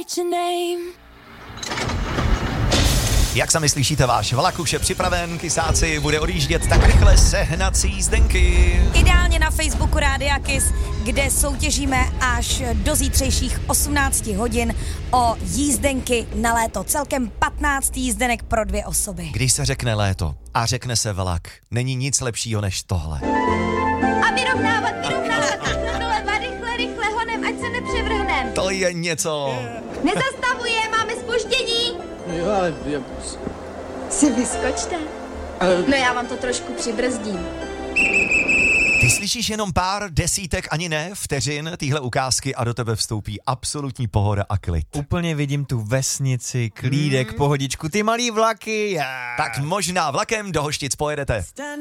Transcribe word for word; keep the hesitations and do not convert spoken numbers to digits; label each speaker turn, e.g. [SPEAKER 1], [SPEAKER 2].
[SPEAKER 1] Jak sami slyšíte, váš vlak už je připraven, kysáci, bude odjíždět, tak rychle sehnat si jízdenky.
[SPEAKER 2] Ideálně na Facebooku Rádia Kiss, kde soutěžíme až do zítřejších osmnácti hodin o jízdenky na léto. Celkem patnáct jízdenek pro dvě osoby.
[SPEAKER 1] Když se řekne léto a řekne se vlak, není nic lepšího než tohle.
[SPEAKER 3] A vyrovnávat, vyrovnávat, doleva, rychle, rychle, honem, ať se nepřevrhnem.
[SPEAKER 1] To je něco.
[SPEAKER 3] Nezastavuje, máme zpoždění.
[SPEAKER 4] Jo, ale... Já...
[SPEAKER 3] Si vyskočte.
[SPEAKER 4] Ale...
[SPEAKER 3] No já vám to trošku přibrzdím.
[SPEAKER 1] Ty slyšíš jenom pár desítek, ani ne, vteřin téhle ukázky a do tebe vstoupí absolutní pohoda a klid.
[SPEAKER 5] Úplně vidím tu vesnici, klídek,
[SPEAKER 1] Hmm.
[SPEAKER 5] pohodičku, ty malý vlaky. Já.
[SPEAKER 1] Tak možná vlakem do Hoštic pojedete.